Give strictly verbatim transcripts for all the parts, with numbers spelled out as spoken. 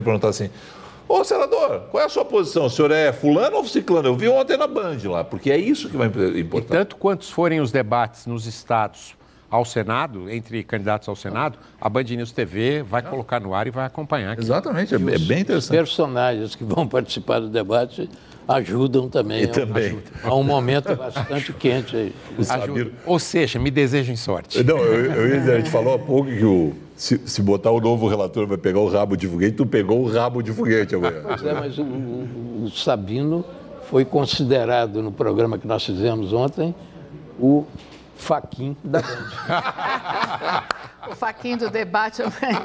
perguntar assim, ô senador, qual é a sua posição? O senhor é fulano ou ciclano? Eu vi ontem na Band lá, porque é isso que vai importar. E tanto quantos forem os debates nos estados ao Senado, entre candidatos ao Senado, a Band News T V vai colocar no ar e vai acompanhar. Aqui. Exatamente, é, é bem interessante. Os personagens que vão participar do debate ajudam também, e também. Ajuda. Há um momento bastante quente aí. Ajuda. Ou seja, me desejem sorte. Não, eu, eu ia dizer, a gente falou há pouco que o, se, se botar o novo relator vai pegar o rabo de foguete, tu pegou o rabo de foguete amanhã. Pois é, mas o, o, o Sabino foi considerado no programa que nós fizemos ontem o Faquin da Band. O Faquin do debate.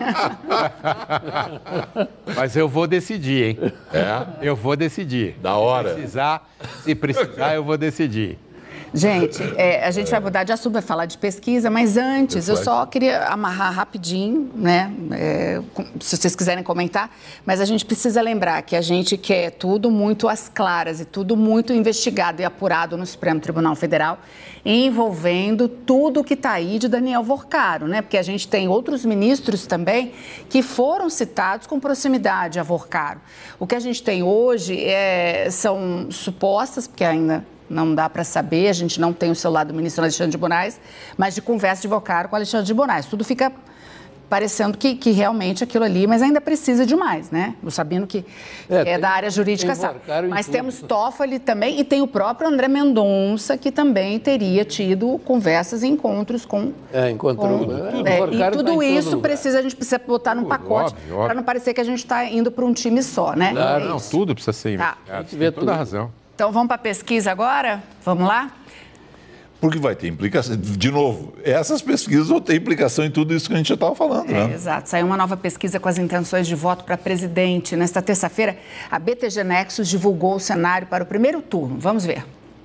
Mas eu vou decidir, hein? É? Eu vou decidir. Da hora. Se precisar, se precisar, eu vou decidir. Gente, é, a gente vai mudar de assunto, vai falar de pesquisa, mas antes eu só queria amarrar rapidinho, né? É, se vocês quiserem comentar, mas a gente precisa lembrar que a gente quer tudo muito às claras e tudo muito investigado e apurado no Supremo Tribunal Federal, envolvendo tudo que está aí de Daniel Vorcaro, né? Porque a gente tem outros ministros também que foram citados com proximidade a Vorcaro. O que a gente tem hoje é, são supostas, porque ainda não dá para saber, a gente não tem o celular do ministro Alexandre de Moraes, mas de conversa de Vorcaro com Alexandre de Moraes. Tudo fica parecendo que, que realmente aquilo ali, mas ainda precisa de mais, né? O Sabino que é, é tem, da área jurídica sabe. Mas temos Toffoli também e tem o próprio André Mendonça, que também teria tido conversas e encontros com... É, encontrou. Com, é, é, e tudo tá isso precisa, a gente precisa botar num pacote para não parecer que a gente está indo para um time só, né? Claro, é não, tudo precisa ser investigado. Tá. Tem, tem toda a razão. Então, vamos para a pesquisa agora? Vamos lá? Porque vai ter implicação. De novo, essas pesquisas vão ter implicação em tudo isso que a gente já estava falando, é, né? Exato. Saiu uma nova pesquisa com as intenções de voto para presidente. Nesta terça-feira, a B T G Nexus divulgou o cenário para o primeiro turno. Vamos ver.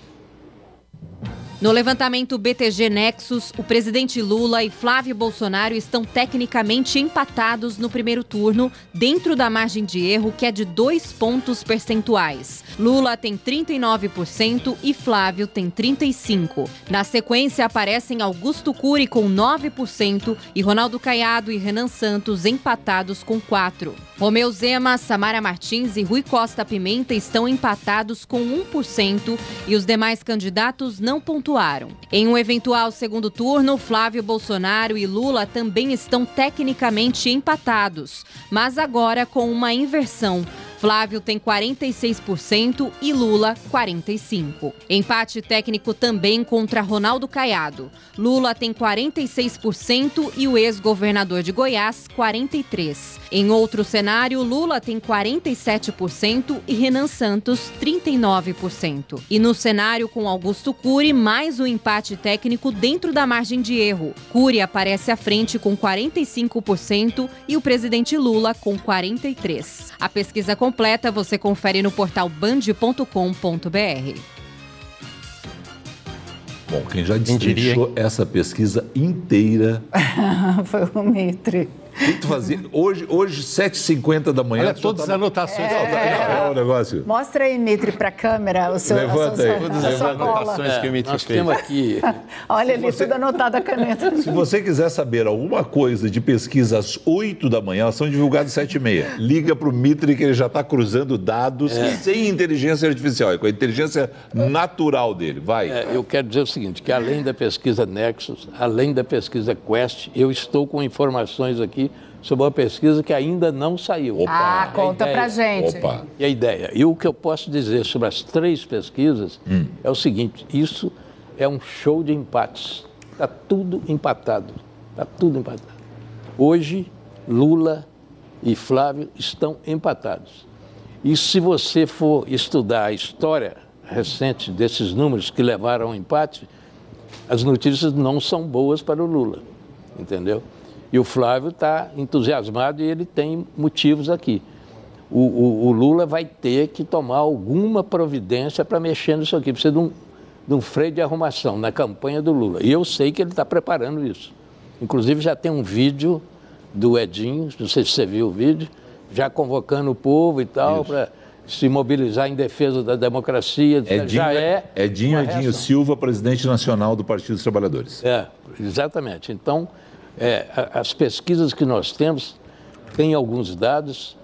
No levantamento B T G Nexus, o presidente Lula e Flávio Bolsonaro estão tecnicamente empatados no primeiro turno, dentro da margem de erro, que é de dois pontos percentuais. Lula tem trinta e nove por cento e Flávio tem trinta e cinco por cento. Na sequência, aparecem Augusto Cury com nove por cento e Ronaldo Caiado e Renan Santos empatados com quatro por cento. Romeu Zema, Samara Martins e Rui Costa Pimenta estão empatados com um por cento e os demais candidatos não pontuaram. Em um eventual segundo turno, Flávio Bolsonaro e Lula também estão tecnicamente empatados, mas agora com uma inversão. Flávio tem quarenta e seis por cento e Lula quarenta e cinco por cento. Empate técnico também contra Ronaldo Caiado. Lula tem quarenta e seis por cento e o ex-governador de Goiás quarenta e três por cento. Em outro cenário, Lula tem quarenta e sete por cento e Renan Santos trinta e nove por cento. E no cenário com Augusto Cury, mais um empate técnico dentro da margem de erro. Cury aparece à frente com quarenta e cinco por cento e o presidente Lula com quarenta e três por cento. A pesquisa completa você confere no portal band ponto com ponto br. Bom, quem já destrinchou essa pesquisa inteira foi o Mitre. O que tu fazia? Hoje, hoje sete e cinquenta da manhã... Olha todas as anotações. É, é o negócio. Mostra aí, Mitre, para a câmera. O seu, Levanta aí. Todas as anotações que o Mitre nós fez. temos aqui... Olha ali, você... tudo anotado a caneta. Se você quiser saber alguma coisa de pesquisa às oito da manhã, elas são divulgadas às sete e meia. Liga para o Mitre que ele já está cruzando dados é. sem inteligência artificial, é com a inteligência natural dele. Vai. É, eu quero dizer o seguinte, que além da pesquisa Nexus, além da pesquisa Quest, eu estou com informações aqui sobre uma pesquisa que ainda não saiu. Opa. Ah, conta ideia, pra gente. Opa. E a ideia? E o que eu posso dizer sobre as três pesquisas hum. é o seguinte, isso é um show de empates. Está tudo empatado. Está tudo empatado. Hoje, Lula e Flávio estão empatados. E se você for estudar a história recente desses números que levaram ao empate, as notícias não são boas para o Lula, entendeu? E o Flávio está entusiasmado e ele tem motivos aqui. O, o, o Lula vai ter que tomar alguma providência para mexer nisso aqui. Precisa de um, de um freio de arrumação na campanha do Lula. E eu sei que ele está preparando isso. Inclusive já tem um vídeo do Edinho, não sei se você viu o vídeo, já convocando o povo e tal para se mobilizar em defesa da democracia. Edinho, já é Edinho, Edinho Silva, presidente nacional do Partido dos Trabalhadores. É, exatamente. Então... É, as pesquisas que nós temos têm alguns dados